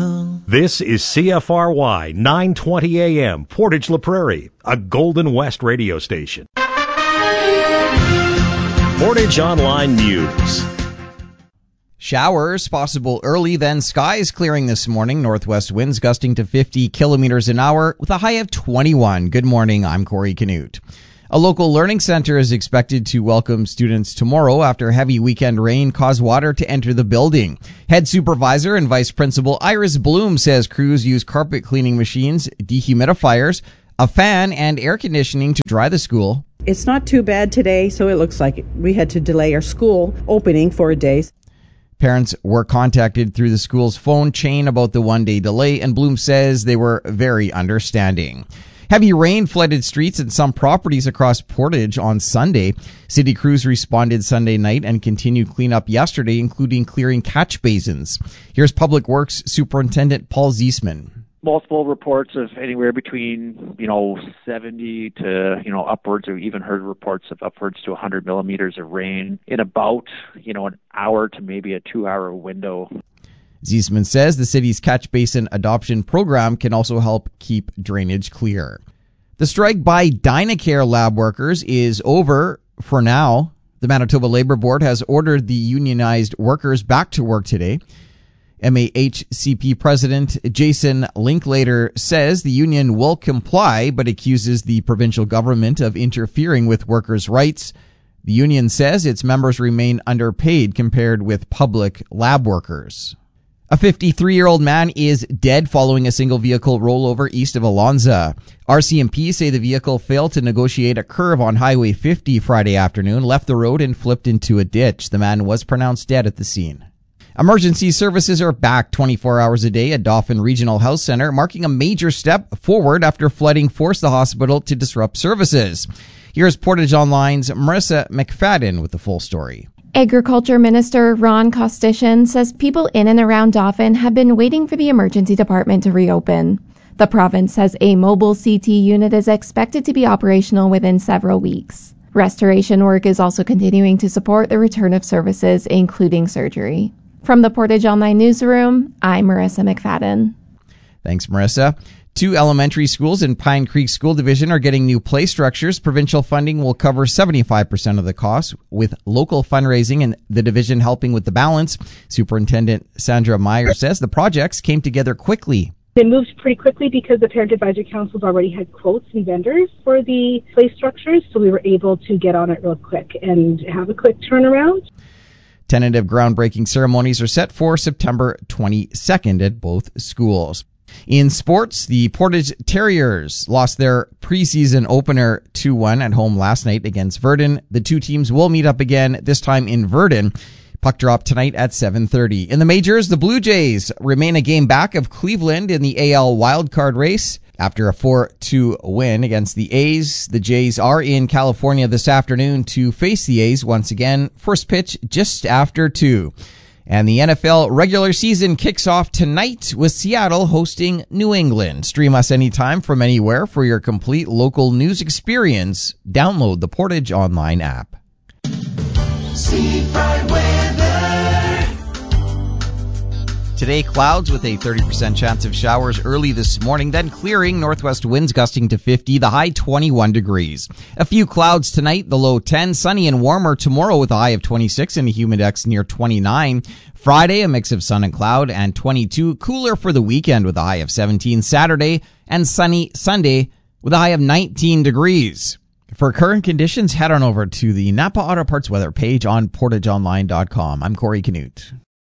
tongue. This is CFRY 920 AM, Portage La Prairie, a Golden West radio station. Portage Online News. Showers possible early, then skies clearing this morning. Northwest winds gusting to 50 kilometers an hour with a high of 21. Good morning, I'm Corey Canute. A local learning center is expected to welcome students tomorrow after heavy weekend rain caused water to enter the building. Head supervisor and vice principal Iris Bloom says crews use carpet cleaning machines, dehumidifiers, a fan, and air conditioning to dry the school. It's not too bad today, so it looks like we had to delay our school opening for a day. Parents were contacted through the school's phone chain about the one-day delay, and Bloom says they were very understanding. Heavy rain flooded streets and some properties across Portage on Sunday. City crews responded Sunday night and continued cleanup yesterday, including clearing catch basins. Here's Public Works Superintendent Paul Ziesman. Multiple reports of anywhere between, 70 to, upwards, or even heard reports of upwards to 100 millimeters of rain in about, an hour to maybe a 2-hour window. Ziesman says the city's catch basin adoption program can also help keep drainage clear. The strike by Dynacare lab workers is over for now. The Manitoba Labour Board has ordered the unionized workers back to work today. MAHCP President Jason Linklater says the union will comply, but accuses the provincial government of interfering with workers' rights. The union says its members remain underpaid compared with public lab workers. A 53-year-old man is dead following a single vehicle rollover east of Alonza. RCMP say the vehicle failed to negotiate a curve on Highway 50 Friday afternoon, left the road and flipped into a ditch. The man was pronounced dead at the scene. Emergency services are back 24 hours a day at Dauphin Regional Health Center, marking a major step forward after flooding forced the hospital to disrupt services. Here's Portage Online's Marissa McFadden with the full story. Agriculture Minister Ron Kostyshin says people in and around Dauphin have been waiting for the emergency department to reopen. The province says a mobile CT unit is expected to be operational within several weeks. Restoration work is also continuing to support the return of services, including surgery. From the Portage Online Newsroom, I'm Marissa McFadden. Thanks, Marissa. 2 elementary schools in Pine Creek School Division are getting new play structures. Provincial funding will cover 75% of the cost, with local fundraising and the division helping with the balance. Superintendent Sandra Meyer says the projects came together quickly. It moved pretty quickly because the Parent Advisory Councils already had quotes and vendors for the play structures, so we were able to get on it real quick and have a quick turnaround. Tentative groundbreaking ceremonies are set for September 22nd at both schools. In sports, the Portage Terriers lost their preseason opener 2-1 at home last night against Verdun. The two teams will meet up again, this time in Verdun. Puck drop tonight at 7:30. In the majors, the Blue Jays remain a game back of Cleveland in the AL wildcard race. After a 4-2 win against the A's, the Jays are in California this afternoon to face the A's once again. First pitch just after 2. And the NFL regular season kicks off tonight with Seattle hosting New England. Stream us anytime from anywhere for your complete local news experience. Download the Portage Online app. Today, clouds with a 30% chance of showers early this morning, then clearing, northwest winds gusting to 50, the high 21 degrees. A few clouds tonight, the low 10, sunny and warmer tomorrow with a high of 26 and a humidex near 29. Friday, a mix of sun and cloud and 22, cooler for the weekend with a high of 17. Saturday and sunny Sunday with a high of 19 degrees. For current conditions, head on over to the Napa Auto Parts weather page on portageonline.com. I'm Corey Canute.